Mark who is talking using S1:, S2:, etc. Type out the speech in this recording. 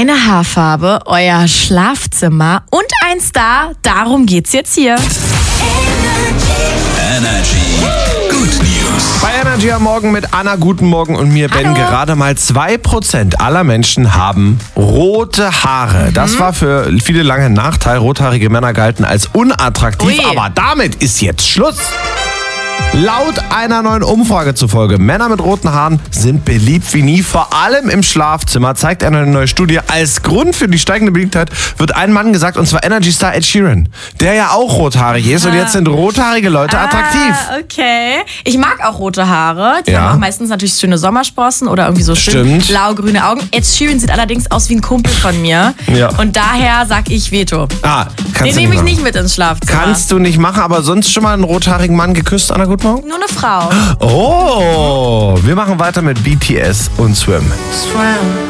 S1: eine Haarfarbe, euer Schlafzimmer und ein Star. Darum geht's jetzt hier.
S2: Energy. Good News.
S3: Bei Energy am Morgen mit Anna, guten Morgen und mir, Ben.
S1: Hallo.
S3: Gerade mal 2% aller Menschen haben rote Haare. Das war für viele lange ein Nachteil. Rothaarige Männer galten als unattraktiv,
S1: Ui.
S3: aber damit ist jetzt Schluss. Laut einer neuen Umfrage zufolge, Männer mit roten Haaren sind beliebt wie nie, vor allem im Schlafzimmer, zeigt eine neue Studie. Als Grund für die steigende Beliebtheit wird ein Mann gesagt, und zwar Energy-Star Ed Sheeran, der ja auch rothaarig ist und jetzt sind rothaarige Leute attraktiv.
S1: Okay. Ich mag auch rote Haare. Die
S3: Ja.
S1: haben auch meistens natürlich schöne Sommersprossen oder irgendwie so schön
S3: Stimmt.
S1: blau-grüne Augen. Ed Sheeran sieht allerdings aus wie ein Kumpel von mir.
S3: Ja.
S1: Und daher sag ich Veto. Den
S3: Kannst du
S1: nehme ich
S3: machen.
S1: nicht mit ins Schlafzimmer.
S3: Kannst du nicht machen, aber sonst schon mal einen rothaarigen Mann geküsst, Anna, guten Morgen?
S1: Nur eine Frau.
S3: Oh, wir machen weiter mit BTS und Swim.
S1: Swim.